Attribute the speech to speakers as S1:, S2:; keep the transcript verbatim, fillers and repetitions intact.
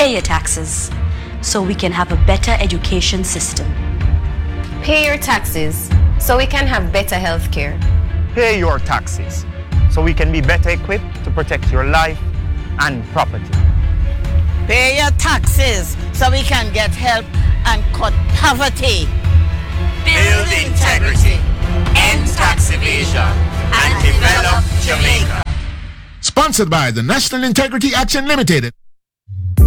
S1: Pay your taxes so we can have a better education system.
S2: Pay your taxes so we can have better health care.
S3: Pay your taxes so we can be better equipped to protect your life and property.
S4: Pay your taxes so we can get help and cut poverty.
S5: Build integrity, end tax evasion, and develop Jamaica.
S6: Sponsored by the National Integrity Action Limited.